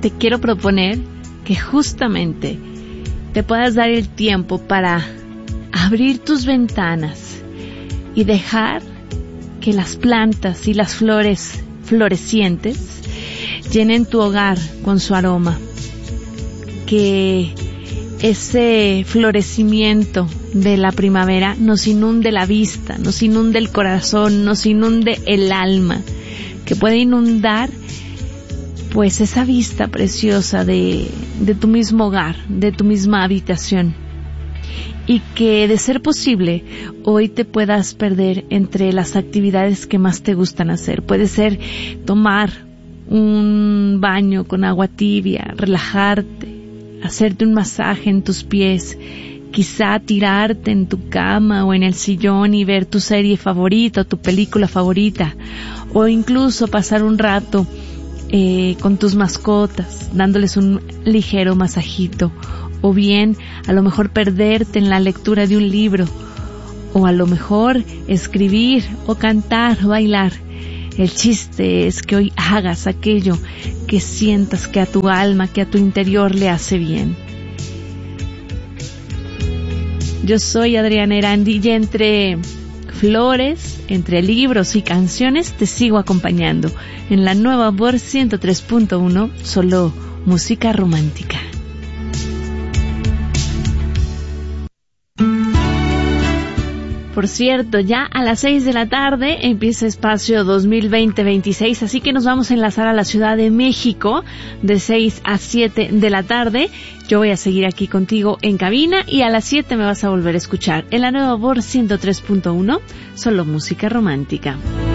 te quiero proponer que justamente te puedas dar el tiempo para abrir tus ventanas y dejar que las plantas y las flores florecientes llenen tu hogar con su aroma. Que ese florecimiento de la primavera nos inunde la vista, nos inunde el corazón, nos inunde el alma, que puede inundar pues esa vista preciosa de tu mismo hogar, de tu misma habitación. Y que de ser posible hoy te puedas perder entre las actividades que más te gustan hacer. Puede ser tomar un baño con agua tibia, relajarte, hacerte un masaje en tus pies, quizá tirarte en tu cama o en el sillón y ver tu serie favorita o tu película favorita, o incluso pasar un rato con tus mascotas, dándoles un ligero masajito, o bien a lo mejor perderte en la lectura de un libro, o a lo mejor escribir o cantar o bailar. El chiste es que hoy hagas aquello que sientas que a tu alma, que a tu interior le hace bien. Yo soy Adriana Erandi y entre flores, entre libros y canciones te sigo acompañando en la Nueva Voz 103.1, solo música romántica. Por cierto, ya a las 6 de la tarde empieza Espacio 2020-26, así que nos vamos a enlazar a la Ciudad de México de 6 a 7 de la tarde. Yo voy a seguir aquí contigo en cabina y a las 7 me vas a volver a escuchar en la Nueva Voz 103.1, solo música romántica.